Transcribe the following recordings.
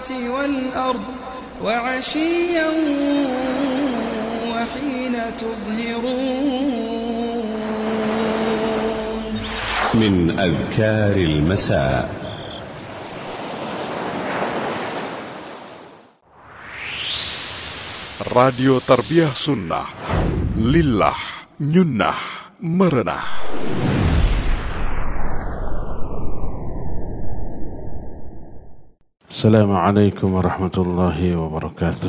السماوات والأرض وعشيا وحين تظهرون. من أذكار المساء. Radio Tarbiyah Sunnah, Lillah, Nyunnah, Merenah. Assalamualaikum warahmatullahi wabarakatuh.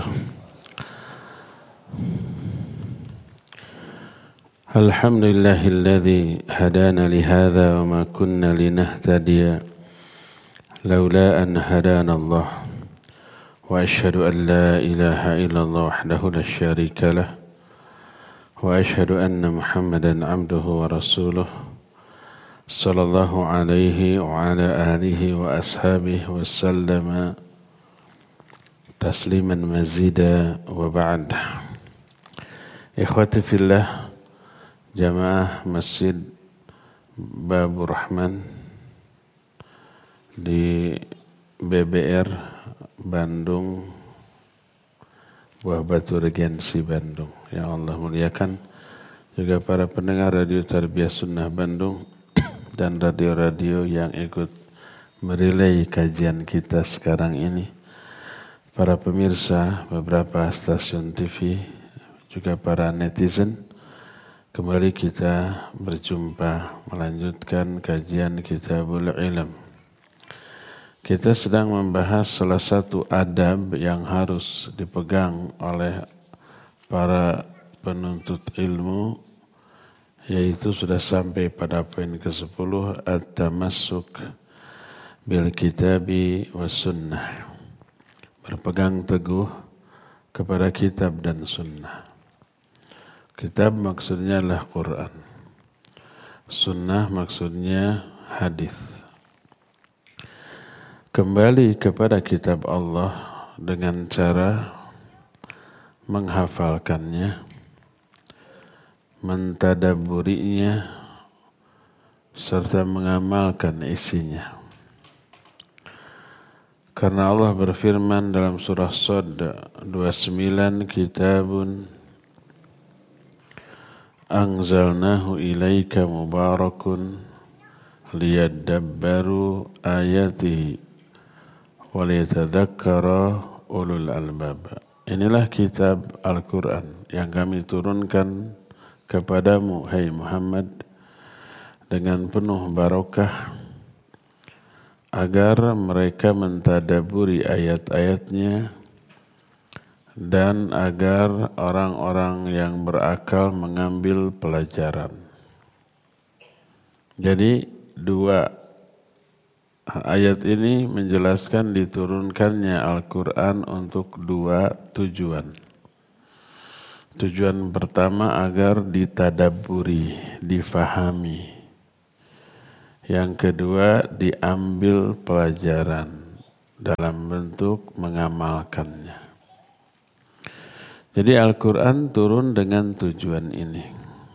Alhamdulillahilladzi hadana lihadza wa ma kunna linahtadiya laula an hadana Allah. Wa asyhadu an la ilaha illallah wahdahu la syarika lah. Wa asyhadu anna Muhammadan abduhu wa rasuluh. Sallallahu alaihi wa ala alihi wa ashabihi wa sallama tasliman mazida wa ba'd. Ikhwati fillah, jamaah Masjid Babur Rahman di BBR Bandung, Buah Batu Regensi Bandung, yang Allah muliakan, juga para pendengar Radio Tarbiyah Sunnah Bandung dan radio-radio yang ikut merelay kajian kita sekarang ini, para pemirsa beberapa stasiun TV, juga para netizen. Kembali kita berjumpa melanjutkan kajian Kitabul Ilm. Kita sedang membahas salah satu adab yang harus dipegang oleh para penuntut ilmu, yaitu sudah sampai pada poin ke-10, at-tamassuk bil kitabi was sunnah. Berpegang teguh kepada kitab dan sunnah. Kitab maksudnya adalah Quran. Sunnah maksudnya hadis. Kembali kepada kitab Allah dengan cara menghafalkannya, mentadabburinya, serta mengamalkan isinya. Karena Allah berfirman dalam surah Shad 29, kitabun anzalnahu ilaika mubarakun liyadabbaru ayatihi waliyatadzakkara ulul albab. Inilah kitab Al-Quran yang kami turunkan kepadamu, hai Muhammad, dengan penuh barokah, agar mereka mentadaburi ayat-ayatnya dan agar orang-orang yang berakal mengambil pelajaran. Jadi dua ayat ini menjelaskan diturunkannya Al-Quran untuk dua tujuan. Tujuan pertama agar ditadabburi, difahami. Yang kedua diambil pelajaran dalam bentuk mengamalkannya. Jadi Al-Quran turun dengan tujuan ini.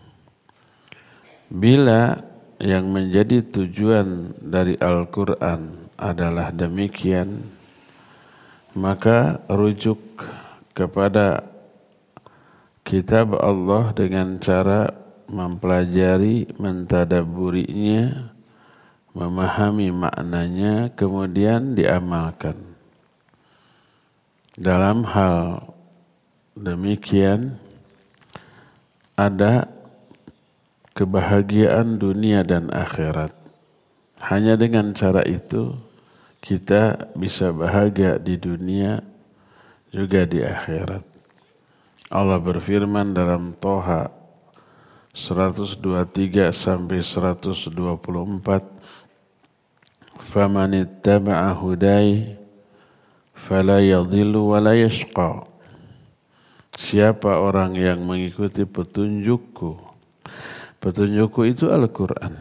Bila yang menjadi tujuan dari Al-Quran adalah demikian, maka rujuk kepada kitab Allah dengan cara mempelajari, mentadabburinya, memahami maknanya, kemudian diamalkan. Dalam hal demikian ada kebahagiaan dunia dan akhirat. Hanya dengan cara itu kita bisa bahagia di dunia juga di akhirat. Allah berfirman dalam Toha 123 sampai 124, "Faman ittaba'a hudai fala yadhillu wa la yashqa." Siapa orang yang mengikuti petunjukku, petunjukku itu Al-Quran,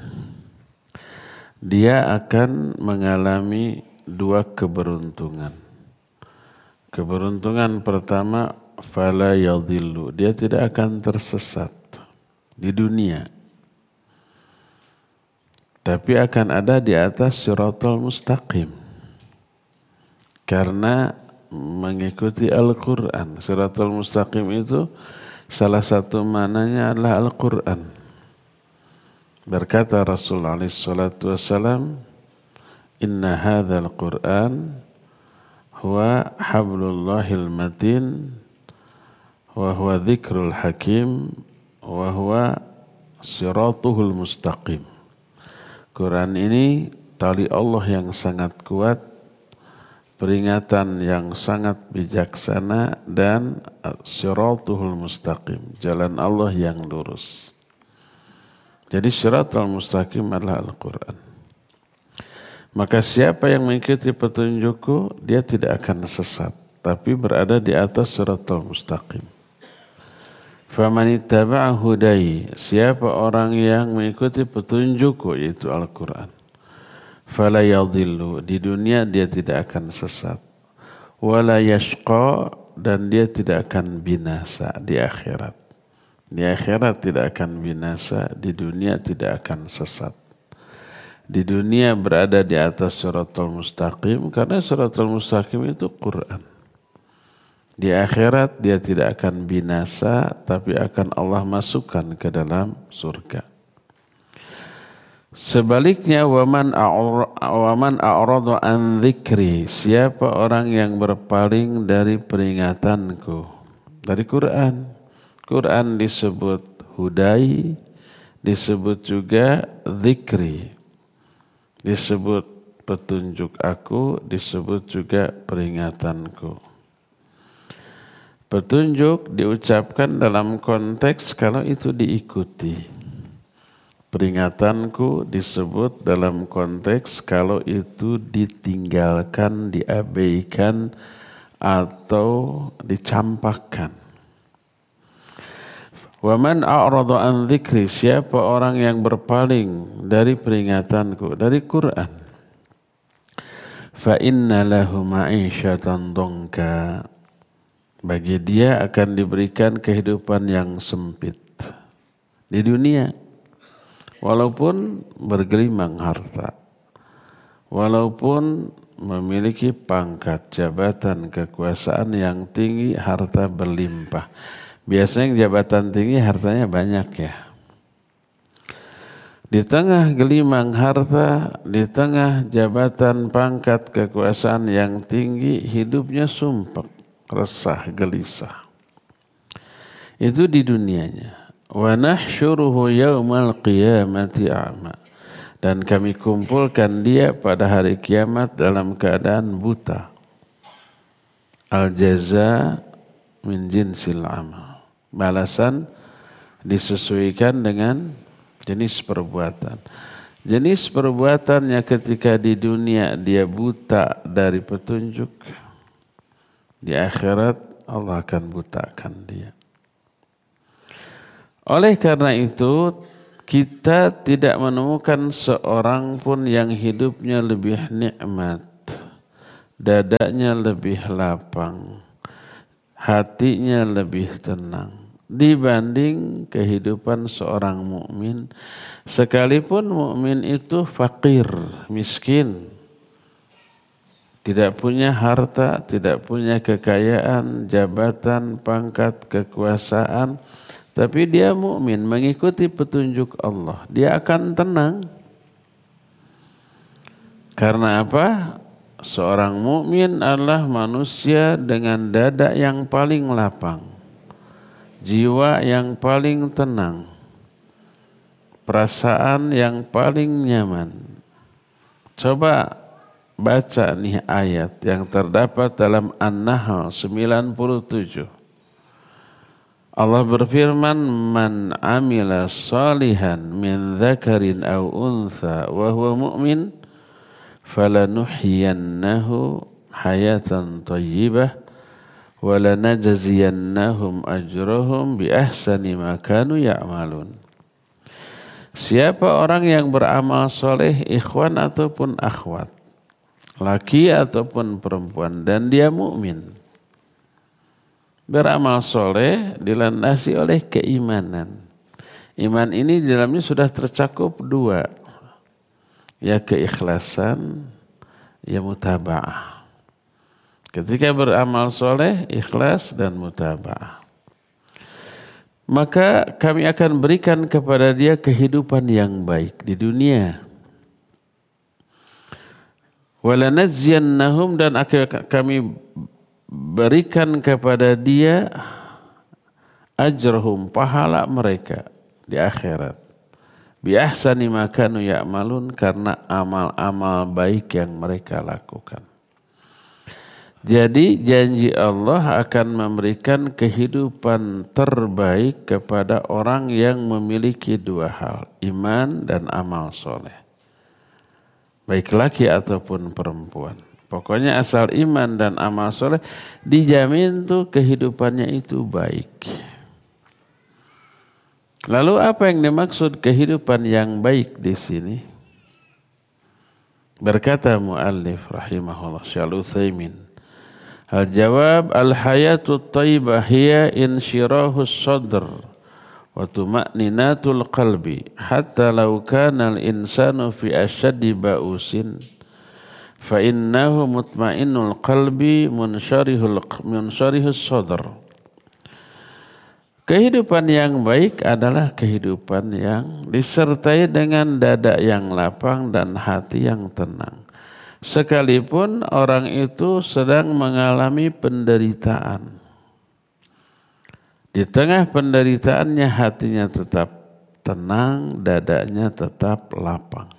dia akan mengalami dua keberuntungan. Keberuntungan pertama, fala yadhillu, dia tidak akan tersesat di dunia, tapi akan ada di atas siratal mustaqim. karena mengikuti Al-Quran. Siratal Mustaqim itu salah satu maknanya adalah Al-Quran. Berkata Rasulullah SAW, inna hadzal Qur'an huwa hablullahil matin wa huwa dzikrul hakim wa huwa siratuhul mustaqim. Quran ini tali Allah yang sangat kuat, peringatan yang sangat bijaksana, dan siratuhul mustaqim, jalan Allah yang lurus. Jadi siratul mustaqim adalah Al-Quran. Maka siapa yang mengikuti petunjukku, dia tidak akan sesat, tapi berada di atas siratul mustaqim. Faman ittaba'a hudai, siapa orang yang mengikuti petunjukku, yaitu Al-Quran, fala yadhillu, di dunia dia tidak akan sesat, wala yashqa, dan dia tidak akan binasa di akhirat. Di akhirat tidak akan binasa, di dunia tidak akan sesat. Di dunia berada di atas siratal mustaqim, karena siratal mustaqim itu Quran. Di akhirat dia tidak akan binasa, tapi akan Allah masukkan ke dalam surga. Sebaliknya, waman a'rada an dzikri, siapa orang yang berpaling dari peringatanku, dari Quran. Quran disebut hudai, disebut juga dzikri, disebut petunjuk aku, disebut juga peringatanku. Petunjuk diucapkan dalam konteks kalau itu diikuti. Peringatanku disebut dalam konteks kalau itu ditinggalkan, diabaikan, atau dicampakkan. Wa man a'rada an dzikri, siapa orang yang berpaling dari peringatanku, dari Quran, fa inna lahu ma'isyatan dhanka, bagi dia akan diberikan kehidupan yang sempit di dunia, walaupun bergelimang harta, walaupun memiliki pangkat, jabatan, kekuasaan yang tinggi, harta berlimpah. Biasanya jabatan tinggi hartanya banyak ya. Di tengah gelimang harta, di tengah jabatan, pangkat, kekuasaan yang tinggi, hidupnya sumpek, resah, gelisah. Itu di dunianya. Wa nahsyuruhu yaumal qiyamati a'ma, dan kami kumpulkan dia pada hari kiamat dalam keadaan buta. Al-jaza min jinsil amal, balasan disesuaikan dengan jenis perbuatan. Jenis perbuatannya ketika di dunia dia buta dari petunjuk, di akhirat Allah akan butakan dia. Oleh karena itu, kita tidak menemukan seorang pun yang hidupnya lebih nikmat, dadanya lebih lapang, hatinya lebih tenang dibanding kehidupan seorang mukmin, sekalipun mukmin itu fakir, miskin, tidak punya harta, tidak punya kekayaan, jabatan, pangkat, kekuasaan, tapi dia mukmin mengikuti petunjuk Allah, dia akan tenang. Karena apa? Seorang mukmin adalah manusia dengan dada yang paling lapang, jiwa yang paling tenang, perasaan yang paling nyaman. Coba baca nih ayat yang terdapat dalam An-Nahl 97. Allah berfirman, man amila salihan min dzakarin aw untha wa huwa mu'min falanuhyiyannahu hayatan thayyibah wa lanajziyannahum ajrahum bi ahsani ma kanu ya'malun. Siapa orang yang beramal soleh, ikhwan ataupun akhwat, laki ataupun perempuan, dan dia mukmin, beramal soleh dilandasi oleh keimanan. Iman ini di dalamnya sudah tercakup dua, ya keikhlasan, ya mutaba'ah. Ketika beramal soleh, ikhlas dan mutaba'ah. Maka kami akan berikan kepada dia kehidupan yang baik di dunia. Walanajziyannahum, dan akan kami berikan kepada dia ajrahum, pahala mereka di akhirat. Bi ahsani ma kanu ya'malun, karena amal-amal baik yang mereka lakukan. Jadi janji Allah akan memberikan kehidupan terbaik kepada orang yang memiliki dua hal, iman dan amal soleh. Baik laki ataupun perempuan. Pokoknya asal iman dan amal soleh, dijamin tuh kehidupannya itu baik. Lalu apa yang dimaksud kehidupan yang baik di sini? Berkata muallif rahimahullah Syekh Al-Utsaimin, al-jawab al-hayatu thayyibah hiya insyirahus sadr wa tuma'ninatul qalbi hatta law kana al-insanu fi ashaddi ba'usin fa innahu mutma'innul qalbi munsyarihus sadr. Kehidupan yang baik adalah kehidupan yang disertai dengan dada yang lapang dan hati yang tenang. Sekalipun orang itu sedang mengalami penderitaan. Di tengah penderitaannya hatinya tetap tenang, dadanya tetap lapang.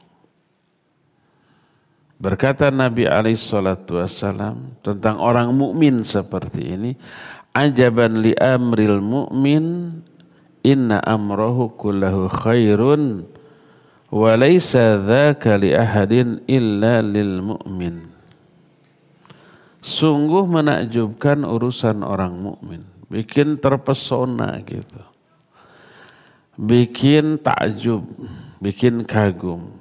Berkata Nabi SAW tentang orang mukmin seperti ini, ajaban li amril mu'min inna amrahu kullahu khairun wa laysa dzaka li ahadin illa lil mu'min. Sungguh menakjubkan urusan orang mukmin, bikin terpesona gitu. Bikin takjub, bikin kagum.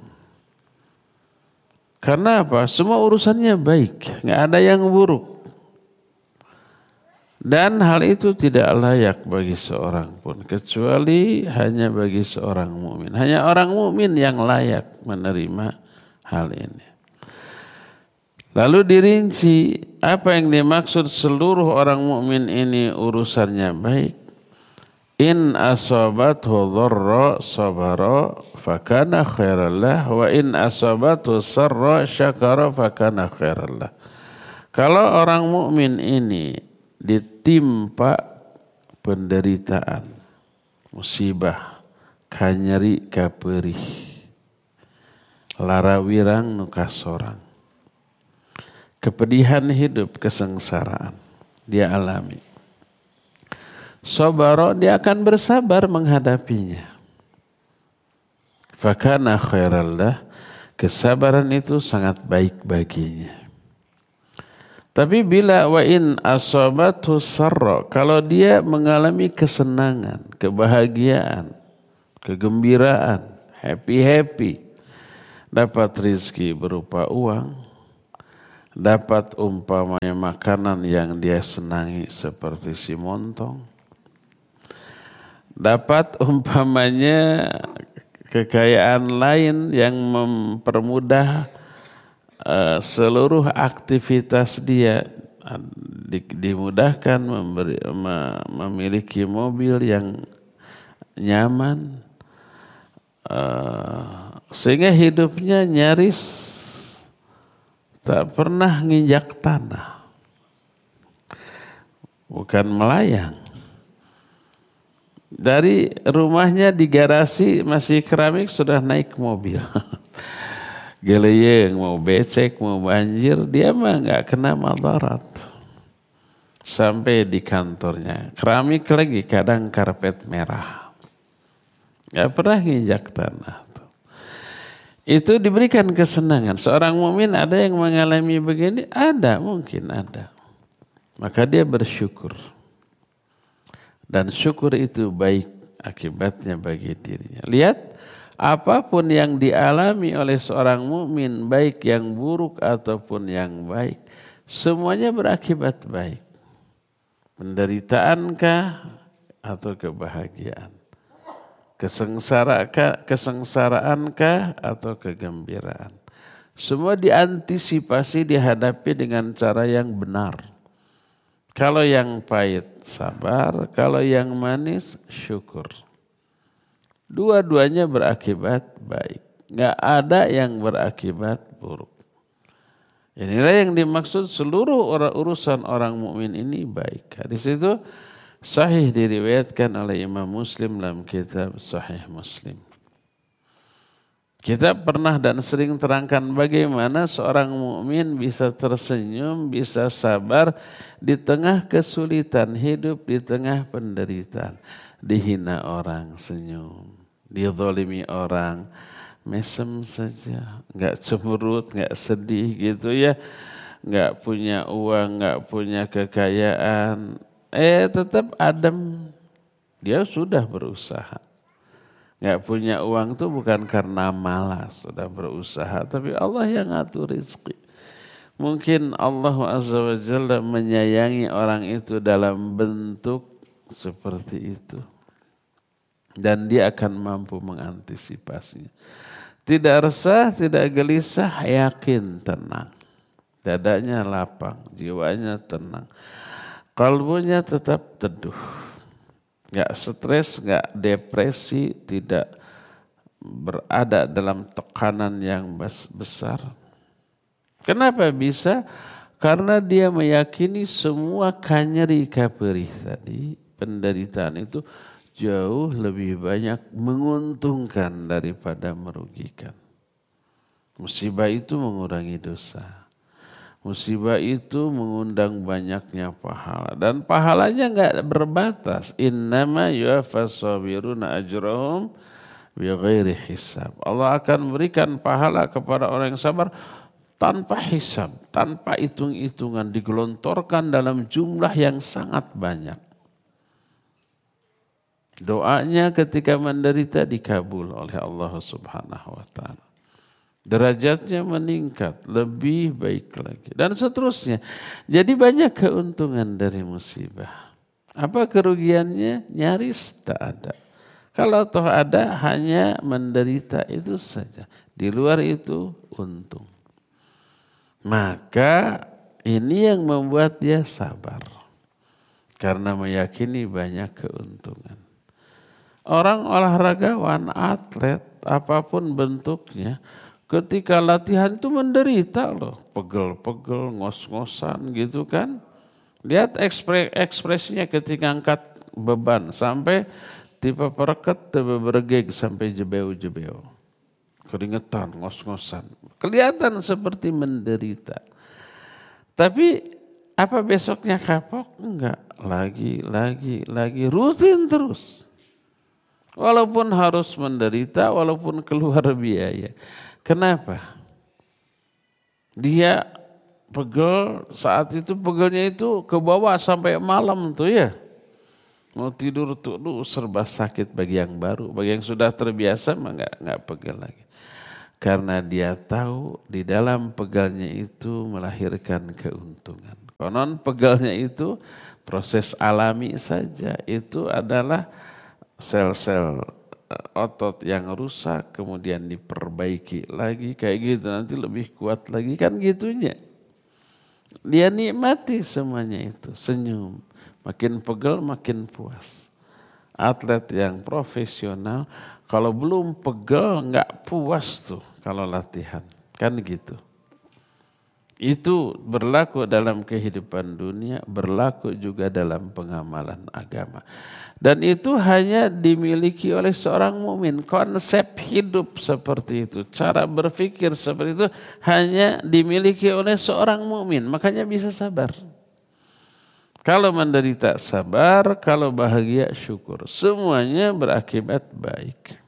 Karena apa? Semua urusannya baik, enggak ada yang buruk. Dan hal itu tidak layak bagi seorang pun, kecuali hanya bagi seorang mukmin. Hanya orang mukmin yang layak menerima hal ini. Lalu dirinci apa yang dimaksud seluruh orang mukmin ini urusannya baik. In asabathu dharra sabara fakana khairallah wa in asabathu sarra syakara fakana khairallah. Kalau orang mukmin ini ditimpa penderitaan, musibah, kanyeri kaperih, larawirang nukasorang, kepedihan hidup, kesengsaraan dia alami. Sabara, dia akan bersabar menghadapinya. Fakana khairallah, kesabaran itu sangat baik baginya. Tapi bila wa in asabathu sarra, kalau dia mengalami kesenangan, kebahagiaan, kegembiraan, happy, dapat rizki berupa uang, dapat umpamanya makanan yang dia senangi seperti si montong, dapat umpamanya kekayaan lain yang mempermudah seluruh aktivitas dia, dimudahkan, memiliki mobil yang nyaman, sehingga hidupnya nyaris tak pernah nginjak tanah, bukan melayang. Dari rumahnya di garasi masih keramik sudah naik mobil. Geleyeng, mau becek, mau banjir, dia mah nggak kena madarat. Sampai di kantornya, keramik lagi, kadang karpet merah. Nggak pernah nginjak tanah. Itu diberikan kesenangan. Seorang mukmin ada yang mengalami begini? Ada, mungkin ada. Maka dia bersyukur. Dan syukur itu baik akibatnya bagi dirinya. Lihat, apapun yang dialami oleh seorang mukmin, baik yang buruk ataupun yang baik, semuanya berakibat baik. Penderitaankah atau kebahagiaan? Kesengsaraankah atau kegembiraan? Semua diantisipasi, dihadapi dengan cara yang benar. Kalau yang pahit, sabar. Kalau yang manis, syukur. Dua-duanya berakibat baik. Nggak ada yang berakibat buruk. Inilah yang dimaksud seluruh urusan orang mukmin ini baik. Hadis itu sahih diriwayatkan oleh Imam Muslim dalam kitab Sahih Muslim. Kita pernah dan sering terangkan bagaimana seorang mukmin bisa tersenyum, bisa sabar di tengah kesulitan hidup, di tengah penderitaan. Dihina orang senyum, dizalimi orang mesem saja, nggak cemberut, nggak sedih gitu ya, nggak punya uang, nggak punya kekayaan, tetap adem. Dia sudah berusaha. Nggak punya uang itu bukan karena malas, sudah berusaha, tapi Allah yang ngatur rezeki. Mungkin Allah Azza wa Jalla menyayangi orang itu dalam bentuk seperti itu. Dan dia akan mampu mengantisipasinya. Tidak resah, tidak gelisah, yakin, tenang. Dadanya lapang, jiwanya tenang. Kalbunya tetap teduh. Enggak stres, enggak depresi, tidak berada dalam tekanan yang besar. Kenapa bisa? Karena dia meyakini semua kanyeri kaperih tadi, penderitaan itu jauh lebih banyak menguntungkan daripada merugikan. Musibah itu mengurangi dosa. Musibah itu mengundang banyaknya pahala. Dan pahalanya enggak berbatas. Innama yuwaffas sabiruna ajrahum bighairi hisab. Allah akan memberikan pahala kepada orang yang sabar tanpa hisab, tanpa hitung-hitungan, digelontorkan dalam jumlah yang sangat banyak. Doanya ketika menderita dikabul oleh Allah Subhanahu wa taala. Derajatnya meningkat, lebih baik lagi dan seterusnya. Jadi banyak keuntungan dari musibah. Apa kerugiannya? Nyaris tak ada. Kalau toh ada, hanya menderita itu saja. Di luar itu untung. Maka ini yang membuat dia sabar. Karena meyakini banyak keuntungan. Orang olahragawan, atlet, apapun bentuknya, ketika latihan itu menderita loh. Pegel-pegel, ngos-ngosan gitu kan. Lihat ekspresinya ketika angkat beban. Sampai tipe pereket, tipe bergeg, sampai jebeu-jebeu. Keringetan, ngos-ngosan. Kelihatan seperti menderita. Tapi apa besoknya kapok? Enggak. Lagi. Rutin terus. Walaupun harus menderita, walaupun keluar biaya. Kenapa? Dia pegel, saat itu pegelnya itu ke bawah sampai malam tuh ya. Mau tidur tuh serba sakit bagi yang baru. Bagi yang sudah terbiasa mah enggak pegel lagi. Karena dia tahu di dalam pegelnya itu melahirkan keuntungan. Konon pegelnya itu proses alami saja. Itu adalah sel-sel otot yang rusak kemudian diperbaiki lagi kayak gitu, nanti lebih kuat lagi kan gitunya. Dia nikmati semuanya itu, senyum, makin pegel makin puas. Atlet yang profesional kalau belum pegel nggak puas tuh kalau latihan, kan gitu. Itu berlaku dalam kehidupan dunia, berlaku juga dalam pengamalan agama. Dan itu hanya dimiliki oleh seorang mukmin. Konsep hidup seperti itu, cara berpikir seperti itu hanya dimiliki oleh seorang mukmin. Makanya bisa sabar. Kalau menderita sabar, kalau bahagia syukur. Semuanya berakibat baik.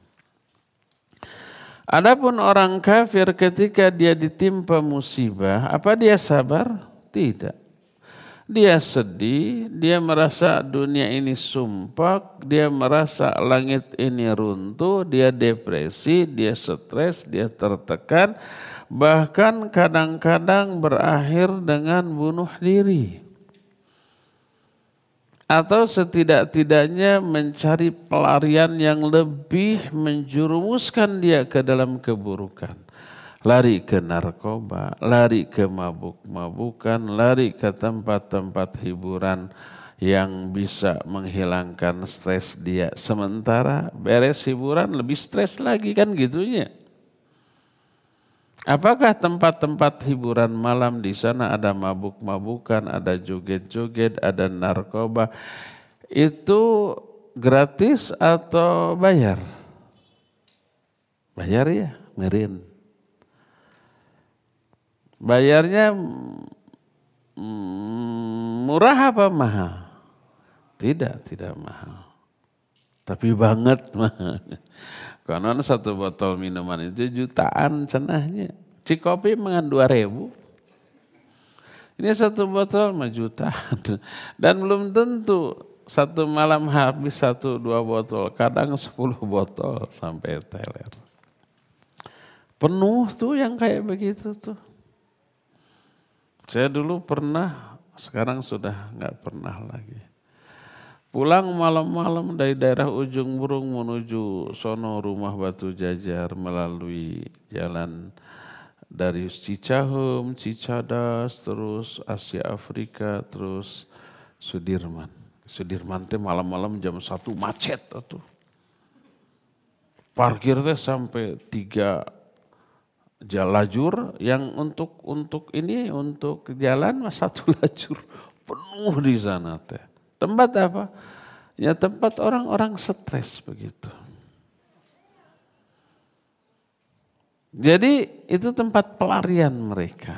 Adapun orang kafir ketika dia ditimpa musibah, apa dia sabar? Tidak. Dia sedih, dia merasa dunia ini sumpah, dia merasa langit ini runtuh, dia depresi, dia stres, dia tertekan, bahkan kadang-kadang berakhir dengan bunuh diri. Atau setidak-tidaknya mencari pelarian yang lebih menjerumuskan dia ke dalam keburukan. lari ke narkoba, lari ke mabuk-mabukan, lari ke tempat-tempat hiburan yang bisa menghilangkan stres dia. Sementara beres hiburan lebih stres lagi kan gitunya. Apakah tempat-tempat hiburan malam di sana ada mabuk-mabukan, ada joget-joget, ada narkoba, itu gratis atau bayar? Bayar ya, meren. Bayarnya murah apa mahal? Tidak mahal. Tapi banget mahal. Karena satu botol minuman itu jutaan cenahnya. Cikopi mengan 2.000. Ini satu botol mah jutaan. Dan belum tentu satu malam habis 1-2 botol. Kadang 10 botol sampai teler. Penuh tuh yang kayak begitu tuh. Saya dulu pernah, sekarang sudah nggak pernah lagi. Pulang malam-malam dari daerah Ujung Berung menuju sono Rumah Batu Jajar melalui jalan dari Cicahem, Cicadas, terus Asia Afrika, terus Sudirman. Sudirman teh malam-malam jam 1 macet atuh. Parkir teh sampai 3 lajur yang untuk jalan mas 1 lajur penuh di sana teh. Tempat apa? Ya tempat orang-orang stres begitu. Jadi itu tempat pelarian mereka.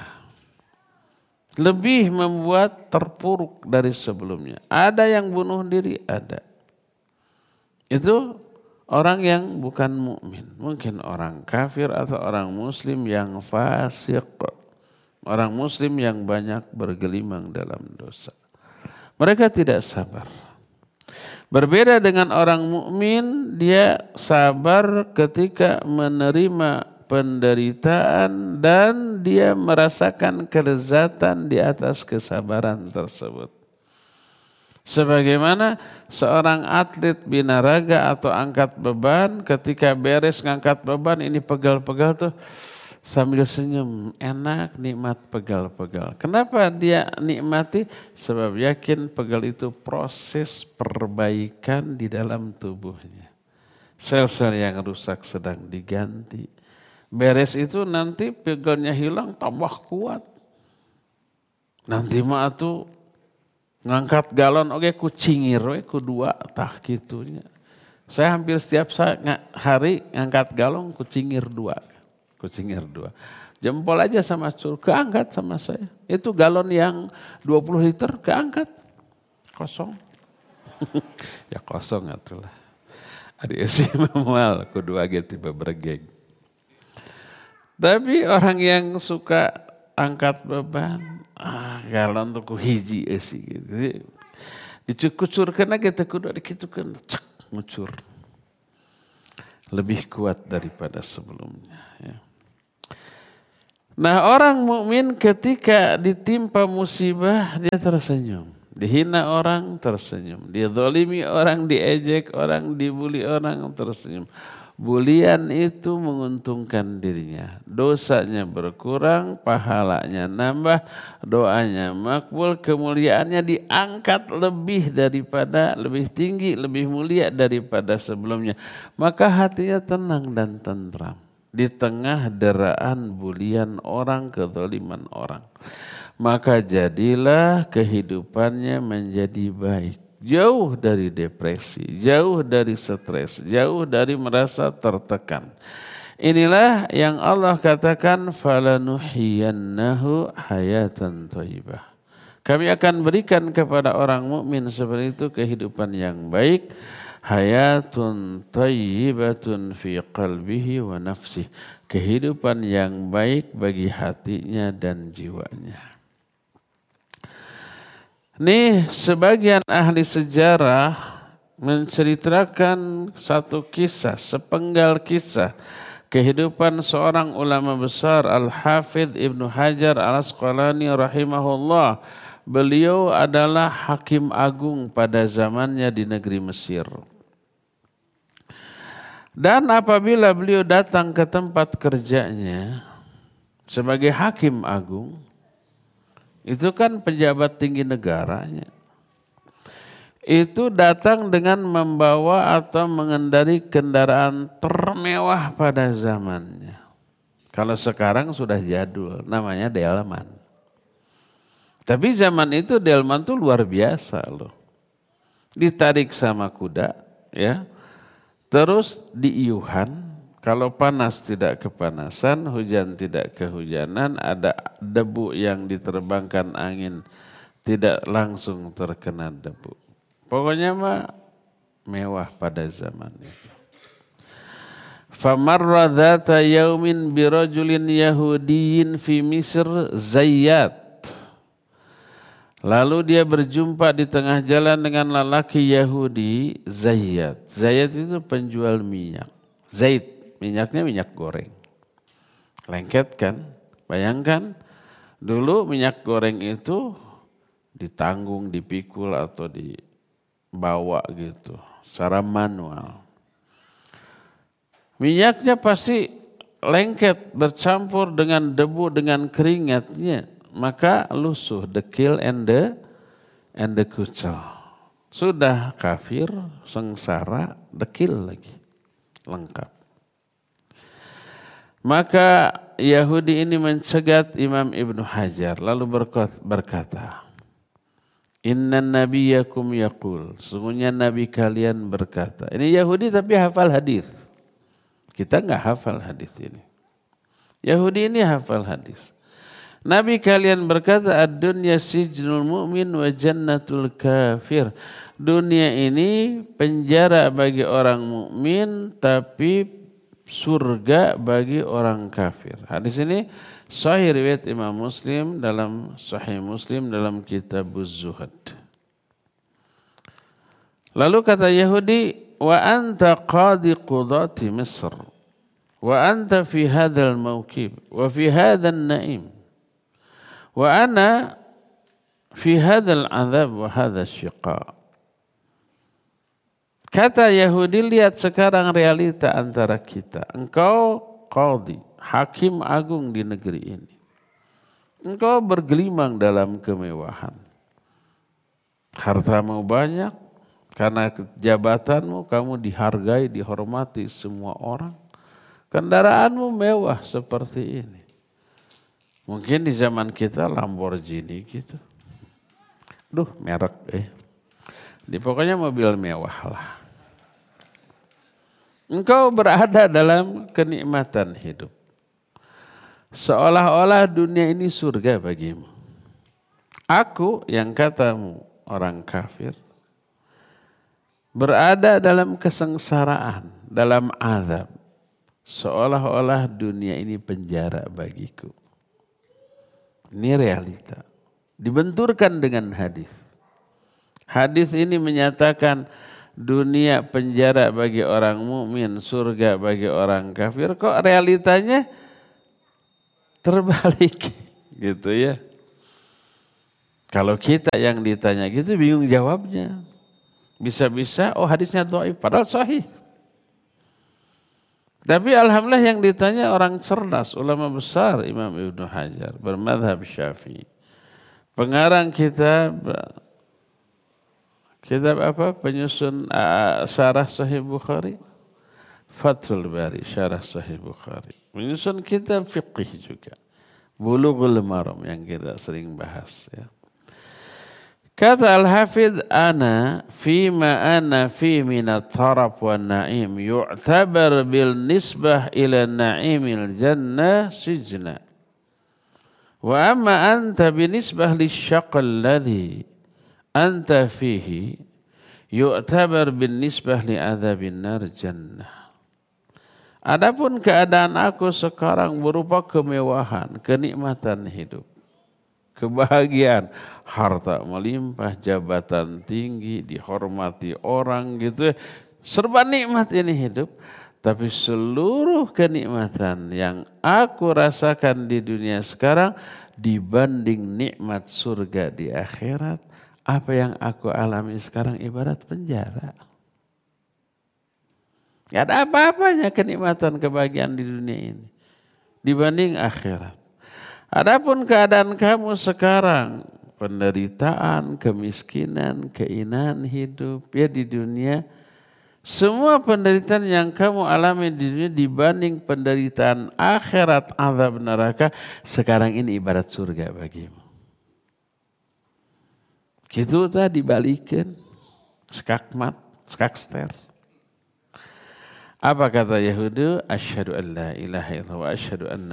Lebih membuat terpuruk dari sebelumnya. Ada yang bunuh diri, ada. Itu orang yang bukan mukmin, mungkin orang kafir atau orang muslim yang fasik. Orang muslim yang banyak bergelimang dalam dosa. Mereka tidak sabar. Berbeda dengan orang mukmin, dia sabar ketika menerima penderitaan dan dia merasakan kelezatan di atas kesabaran tersebut. Sebagaimana seorang atlet binaraga atau angkat beban, ketika beres ngangkat beban ini pegal-pegal tuh sambil senyum, enak, nikmat pegal-pegal. Kenapa dia nikmati? Sebab yakin pegal itu proses perbaikan di dalam tubuhnya. Sel-sel yang rusak sedang diganti. Beres itu nanti pegalnya hilang tambah kuat. Nanti mah tuh ngangkat galon oke ku cingir we ku 2 tah kitunya. Saya hampir setiap hari ngangkat galon ku cingir 2. Jempol aja sama cur, keangkat sama saya. Itu galon yang 20 liter keangkat. Kosong. Ya kosong atulah. Adik esi memual, kudu age tiba bergeng. Tapi orang yang suka angkat beban, galon tuh ku hiji esi gitu. Dicukur-cukurkan aja kudu dikitukan, cek ngucur. Lebih kuat daripada sebelumnya. Ya. Nah orang mukmin ketika ditimpa musibah dia tersenyum. Dihina orang tersenyum. Dizalimi orang, diejek orang, dibuli orang tersenyum. Bulian itu menguntungkan dirinya. Dosanya berkurang, pahalanya nambah, doanya makbul, kemuliaannya diangkat lebih tinggi, lebih mulia daripada sebelumnya. Maka hatinya tenang dan tentram. Di tengah deraan bulian orang, kezaliman orang. Maka jadilah kehidupannya menjadi baik. Jauh dari depresi, jauh dari stres, jauh dari merasa tertekan. Inilah yang Allah katakan, falanuhyiyannahu hayatan thayyibah. Kami akan berikan kepada orang mukmin seperti itu kehidupan yang baik. Hayatun thayyibatun fi qalbihi wa nafsih. Kehidupan yang baik bagi hatinya dan jiwanya. Nih sebagian ahli sejarah menceritakan satu kisah, sepenggal kisah kehidupan seorang ulama besar Al-Hafidh Ibnu Hajar Al-Asqalani rahimahullah. Beliau adalah hakim agung pada zamannya di negeri Mesir. Dan apabila beliau datang ke tempat kerjanya, sebagai hakim agung, itu kan pejabat tinggi negaranya, itu datang dengan membawa atau mengendari kendaraan termewah pada zamannya. Kalau sekarang sudah jadul, namanya delman. Tapi zaman itu delman tuh luar biasa loh. Ditarik sama kuda, ya. Terus diiuhan, kalau panas tidak kepanasan, hujan tidak kehujanan, ada debu yang diterbangkan angin tidak langsung terkena debu. Pokoknya mah mewah pada zaman itu. Famarra dzata yaumin birajulin yahudiyyin fi Misr Zayyat. Lalu dia berjumpa di tengah jalan dengan lelaki Yahudi Zayyat. Zayyat itu penjual minyak. Zait, minyaknya minyak goreng. Lengket kan? Bayangkan dulu minyak goreng itu ditanggung, dipikul atau dibawa gitu secara manual. Minyaknya pasti lengket bercampur dengan debu dengan keringatnya. Maka lusuh, dekil and the kucel. Sudah kafir, sengsara, dekil lagi. Lengkap. Maka Yahudi ini mencegat Imam Ibnu Hajar. Lalu berkata, Inna nabiyakum yaqul. Sesungguhnya Nabi kalian berkata. Ini Yahudi tapi hafal hadis. Kita enggak hafal hadis ini. Yahudi ini hafal hadis. Nabi kalian berkata, ad-dunya sijnul mu'min wa jannatul kafir. Dunia ini penjara bagi orang mukmin tapi surga bagi orang kafir. Hadis ini sahih riwayat Imam Muslim dalam Sahih Muslim dalam Kitabuz Zuhud. Lalu kata Yahudi, wa anta qadi qudati Misr wa anta fi hadzal mawqif wa fi hadzal na'im. Wa ana fi hadzal azab wa hadzal syiqa. Kata Yahudi, lihat sekarang realita antara kita. Engkau qadhi, hakim agung di negeri ini. Engkau bergelimang dalam kemewahan. Hartamu banyak, karena jabatanmu kamu dihargai, dihormati semua orang. Kendaraanmu mewah seperti ini. Mungkin di zaman kita Lamborghini gitu. Duh, merek pokoknya mobil mewah lah. Engkau berada dalam kenikmatan hidup. Seolah-olah dunia ini surga bagimu. Aku yang katamu orang kafir berada dalam kesengsaraan, dalam azab. Seolah-olah dunia ini penjara bagiku. Ini realita. Dibenturkan dengan hadis. Hadis ini menyatakan dunia penjara bagi orang mukmin, surga bagi orang kafir. Kok realitanya terbalik gitu ya. Kalau kita yang ditanya gitu bingung jawabnya. Bisa-bisa hadisnya dhaif padahal sahih. Tapi alhamdulillah yang ditanya orang cerdas, ulama besar Imam Ibnu Hajar bermadhab Syafi'i. Pengarang kitab apa? Penyusun syarah Sahih Bukhari. Fathul Bari, syarah Sahih Bukhari. Penyusun kitab fiqih juga. Bulughul Maram yang kita sering bahas ya. Kata Al-Hafidh, ana fi minat taraf wa na'im yu'tabar bil nisbah ila na'imil jannah sijna. Wa amma anta binisbah lisyaqal ladhi anta fihi yu'tabar bin nisbah li adzabin nar jannah. Adapun keadaan aku sekarang berupa kemewahan, kenikmatan hidup. Kebahagiaan, harta melimpah, jabatan tinggi, dihormati orang gitu. Serba nikmat ini hidup. Tapi seluruh kenikmatan yang aku rasakan di dunia sekarang dibanding nikmat surga di akhirat, apa yang aku alami sekarang ibarat penjara. Gak ada apa-apanya kenikmatan kebahagiaan di dunia ini dibanding akhirat. Adapun keadaan kamu sekarang, penderitaan, kemiskinan, keinaan hidup ya di dunia, semua penderitaan yang kamu alami di dunia dibanding penderitaan akhirat azab neraka, sekarang ini ibarat surga bagimu. Gitu tadi dibalikin, skakmat, skakster. Apa kata Yahudi? Asyhadu an la ilaha illallah wa asyhadu anna